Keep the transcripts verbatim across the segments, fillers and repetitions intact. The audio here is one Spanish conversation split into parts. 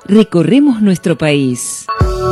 Recorremos nuestro país.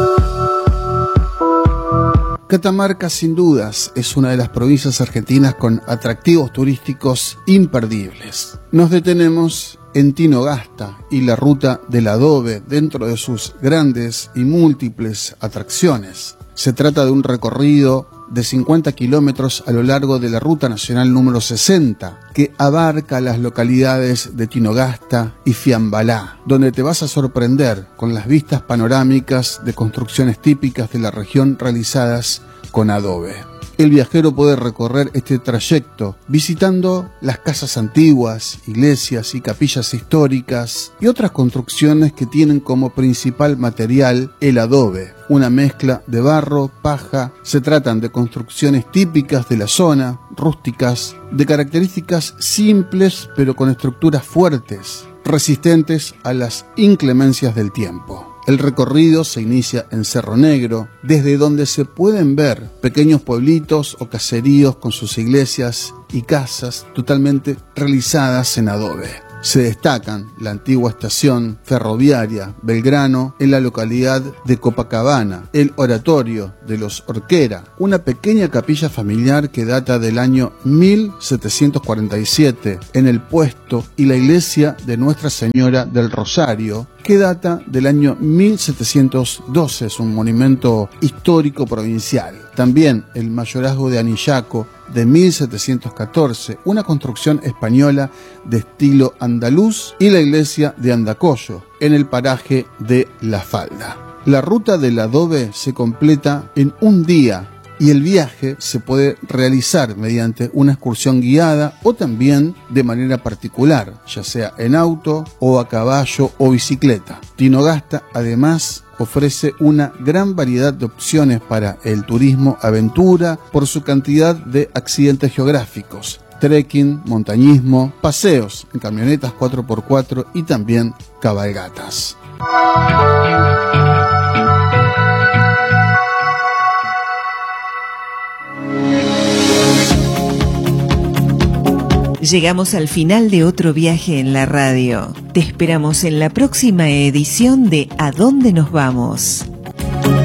Catamarca, sin dudas, es una de las provincias argentinas con atractivos turísticos imperdibles. Nos detenemos en Tinogasta y la ruta del adobe dentro de sus grandes y múltiples atracciones. Se trata de un recorrido de cincuenta kilómetros a lo largo de la Ruta Nacional número sesenta, que abarca las localidades de Tinogasta y Fiambalá, donde te vas a sorprender con las vistas panorámicas de construcciones típicas de la región realizadas con adobe. El viajero puede recorrer este trayecto visitando las casas antiguas, iglesias y capillas históricas y otras construcciones que tienen como principal material el adobe, una mezcla de barro, paja. Se tratan de construcciones típicas de la zona, rústicas, de características simples pero con estructuras fuertes, resistentes a las inclemencias del tiempo. El recorrido se inicia en Cerro Negro, desde donde se pueden ver pequeños pueblitos o caseríos con sus iglesias y casas totalmente realizadas en adobe. Se destacan la antigua estación ferroviaria Belgrano en la localidad de Copacabana, el oratorio de los Orquera, una pequeña capilla familiar que data del año mil setecientos cuarenta y siete en el Puesto, y la iglesia de Nuestra Señora del Rosario, que data del año mil setecientos doce, es un monumento histórico provincial. También el mayorazgo de Anillaco de mil setecientos catorce, una construcción española de estilo andaluz, y la iglesia de Andacollo, en el paraje de La Falda. La ruta del adobe se completa en un día y el viaje se puede realizar mediante una excursión guiada o también de manera particular, ya sea en auto o a caballo o bicicleta. Tinogasta además ofrece una gran variedad de opciones para el turismo aventura por su cantidad de accidentes geográficos: trekking, montañismo, paseos en camionetas cuatro por cuatro y también cabalgatas. Llegamos al final de otro viaje en la radio. Te esperamos en la próxima edición de ¿A dónde nos vamos?